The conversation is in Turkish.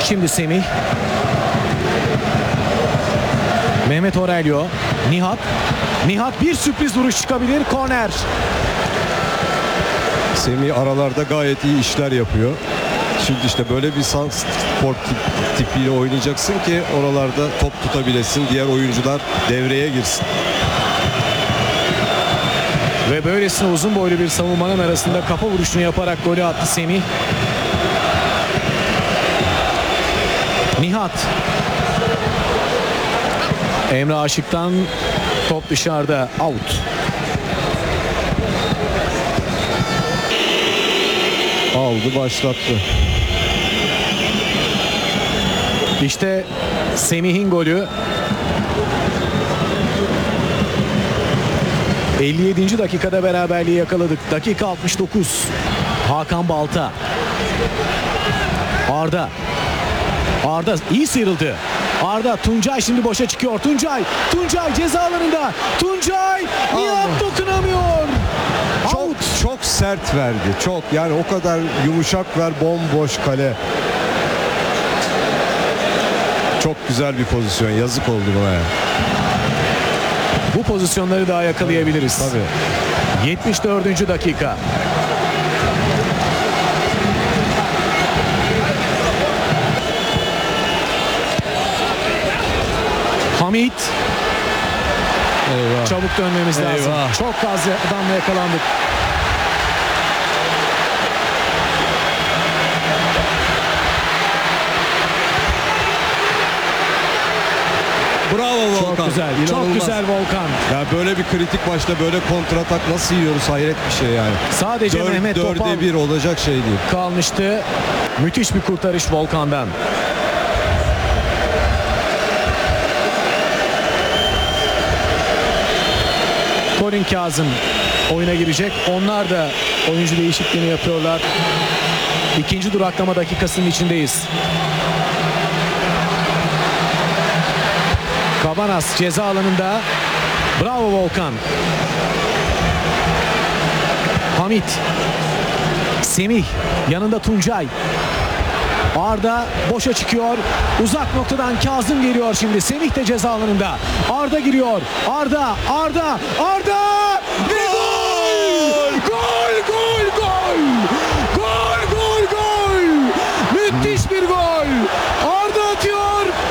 Şimdi Semih. Mehmet Aurelio. Nihat. Nihat bir sürpriz vuruş çıkabilir. Korner. Semih aralarda gayet iyi işler yapıyor. Şimdi işte böyle bir santrfor tipiyle oynayacaksın ki oralarda top tutabilesin. Diğer oyuncular devreye girsin. Ve böylesine uzun boylu bir savunmanın arasında kafa vuruşunu yaparak golü attı Semih. Nihat. Emre Aşık'tan top dışarıda, out. Aldı, başlattı. İşte Semih'in golü. 57. dakikada beraberliği yakaladık. Dakika 69. Hakan Balta. Arda. Arda iyi sıyrıldı. Arda, Tuncay şimdi boşa çıkıyor. Tuncay ceza alanında. Tuncay, Nihat dokunamıyor. Çok sert verdi. Çok, yani o kadar yumuşak ver, bomboş kale. Çok güzel bir pozisyon. Yazık oldu buna ya. Bu pozisyonları daha yakalayabiliriz. Tabii. 74. dakika. Hamit. Eyvah. Çabuk dönmemiz lazım. Eyvah. Çok fazla adamla yakalandık. Bravo Volkan. Çok güzel. Çok İnanılmaz. güzel Volkan. Ya böyle bir kritik maçta böyle kontratak nasıl yiyoruz, hayret bir şey yani. Sadece Mehmet Topal 4'e 1 olacak şey değil. kalmıştı. Müthiş bir kurtarış Volkan'dan. Colin Kazım oyuna girecek. Onlar da oyuncu değişikliğini yapıyorlar. İkinci duraklama dakikasının içindeyiz. Cabanas ceza alanında. Bravo Volkan. Hamit. Semih. Yanında Tuncay. Arda boşa çıkıyor. Uzak noktadan Kazım geliyor şimdi. Semih de ceza alanında. Arda giriyor. Arda.